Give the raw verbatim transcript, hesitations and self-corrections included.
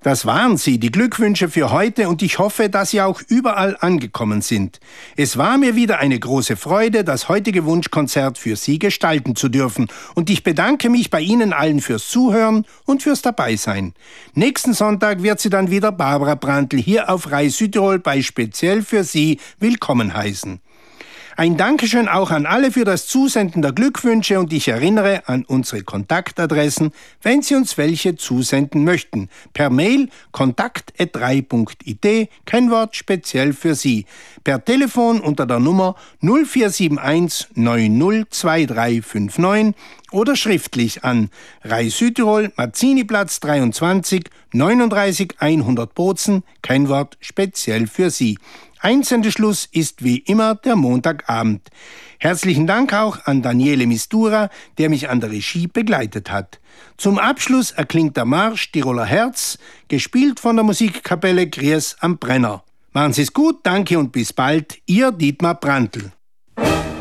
Das waren sie, die Glückwünsche für heute, und ich hoffe, dass sie auch überall angekommen sind. Es war mir wieder eine große Freude, das heutige Wunschkonzert für Sie gestalten zu dürfen, und ich bedanke mich bei Ihnen allen fürs Zuhören und fürs Dabeisein. Nächsten Sonntag wird Sie dann wieder Barbara Brandl hier auf Rai Südtirol bei Speziell für Sie willkommen heißen. Ein Dankeschön auch an alle für das Zusenden der Glückwünsche, und ich erinnere an unsere Kontaktadressen, wenn Sie uns welche zusenden möchten. Per Mail kontakt at rai punkt it, Kennwort speziell für Sie. Per Telefon unter der Nummer null vier sieben eins neun null zwei drei fünf neun oder schriftlich an Rai Südtirol, Mazziniplatz dreiundzwanzig, neununddreißig hundert Bozen, Kennwort speziell für Sie. Einsendeschluss ist wie immer der Montagabend. Herzlichen Dank auch an Daniele Mistura, der mich an der Regie begleitet hat. Zum Abschluss erklingt der Marsch Tiroler Herz, gespielt von der Musikkapelle Gries am Brenner. Machen Sie es gut, danke und bis bald, Ihr Dietmar Brandl.